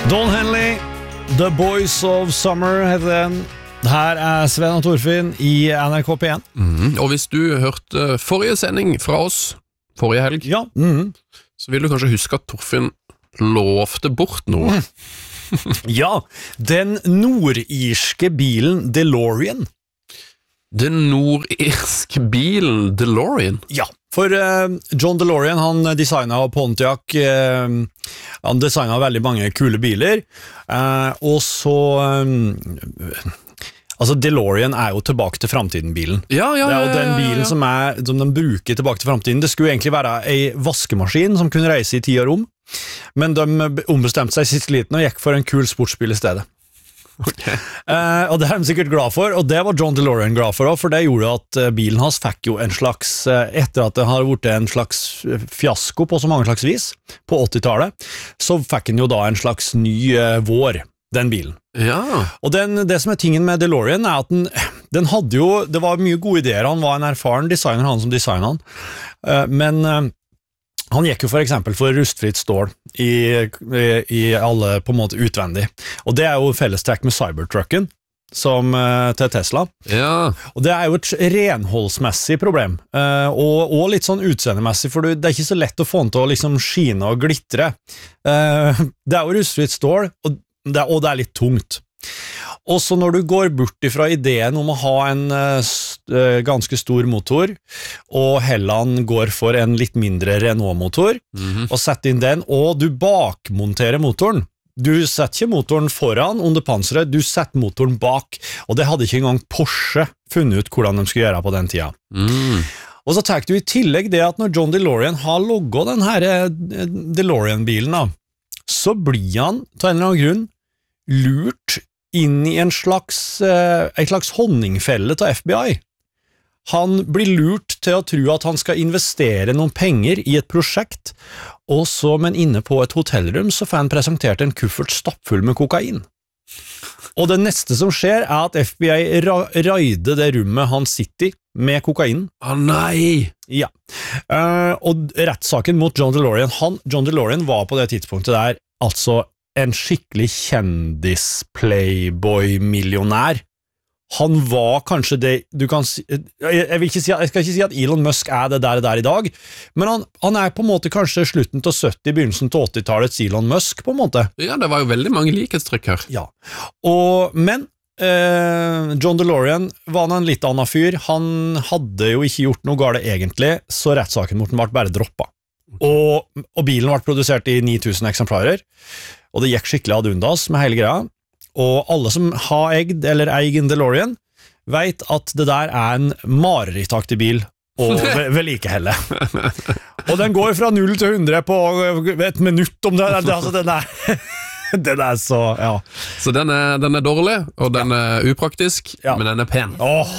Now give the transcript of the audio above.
Don Henley, The Boys of Summer heter den. Her Sven og Torfinn i NRK P1. Og hvis du hørte forrige sending fra oss, forrige helg, Ja. så vil du kanskje huske at Torfinn lovte bort noe. Ja, den nordirske bilen DeLorean. Den nordirske bilen DeLorean. Ja, for John DeLorean, han designet Pontiac, han designet veldig mange kule biler, og så... Altså, DeLorean jo tilbake til fremtiden-bilen. Ja. Det jo den bilen som de bruker tilbake til fremtiden. Det skulle egentlig være en vaskemaskin som kunne reise i tid og rom, men de ombestemte seg sist liten og gikk for en kul sportsbil i stedet. Okay. Og det de sikkert glad for, og det var John DeLorean glad for også, for det gjorde at bilen hans fikk jo en slags, etter at det har vært en slags fiasko på så mange slags vis, på 80-tallet, så fikk han jo da en slags ny vår, den bilen. Ja. Og det som tingen med DeLorean at den hadde jo, det var mye gode ideer, han var en erfaren designer, han som designet han, men han gikk jo for eksempel for rustfritt stål i alle på en måte utvendig, og det jo fellestrekk med Cybertrucken til Tesla. Ja. Og det jo et renholdsmessig problem, og litt sånn utseendemessig, for det ikke så lett å få den til å liksom skine og glittre. Det jo rustfritt stål, og det litt tungt. Og så når du går bort fra ideen om å ha en ganske stor motor, og Helland går for en litt mindre Renault-motor, og setter inn den, og du bakmonterer motoren. Du setter ikke motoren foran under panseret, du setter motoren bak, og det hadde ikke engang Porsche funnet ut hvordan de skulle gjøre på den tida. Og så tenker du i tillegg det at når John DeLorean har logget den her DeLorean-bilen da, så blir han, til en eller annen grunn, lurt inn i en slags honningfelle til FBI. Han blir lurt til å tro at han skal investere noen penger i et prosjekt, og så, men inne på et hotellrum, så får han presentert en kuffert stappfull med kokain. Og det neste som skjer at FBI raider det rommet han sitter i med kokain. Nei! Ja. Og rettssaken mot John DeLorean, John DeLorean var på det tidspunktet der, altså en skikkelig kjendis-playboy-millionær. Han var kanskje det, du kan si, jeg skal ikke si at Elon Musk det der i dag, men han på en måte kanskje slutten til 70, begynnelsen til 80-tallets Elon Musk, på en måte. Ja, det var jo veldig mange likhetstrekk her. Ja. Men John DeLorean var en litt annen fyr. Han hadde jo ikke gjort noe galt egentlig, så rettssaken mot den ble bare droppet. Og bilen ble produsert i 9000 eksemplarer, og det gikk skikkelig ad undas med hele greia. Og alle som har eid eller eier en DeLorean vet at det der en marerittaktig bil å vedlikeholde. Og den går fra 0 til 100 på et minutt om det. Altså den så, ja. Så den er dårlig, og den er upraktisk, men den er pen.